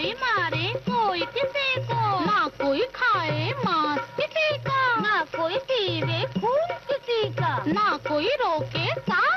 कोई मारे कोई किसी को, ना कोई खाए मांस किसी का, ना कोई पीवे खून किसी का, ना कोई रोके सांस